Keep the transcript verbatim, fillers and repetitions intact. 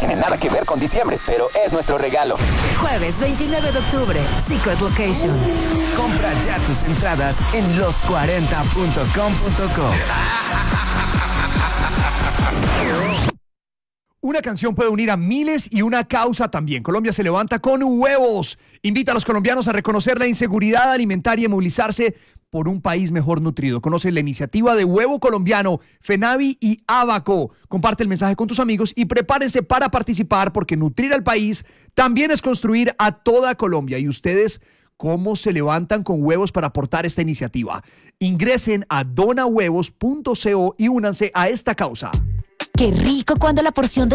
tiene nada que ver con diciembre, pero es nuestro regalo. Jueves veintinueve de octubre, Secret Location. Compra ya tus entradas en los cuarenta punto com punto co. Una canción puede unir a miles y una causa también. Colombia se levanta con huevos. Invita a los colombianos a reconocer la inseguridad alimentaria y movilizarse por un país mejor nutrido. Conoce la iniciativa de Huevo Colombiano, FENAVI y Abaco. Comparte el mensaje con tus amigos y prepárense para participar, porque nutrir al país también es construir a toda Colombia. Y ustedes, ¿cómo se levantan con huevos para aportar esta iniciativa? Ingresen a donahuevos punto co y únanse a esta causa. Qué rico cuando la porción de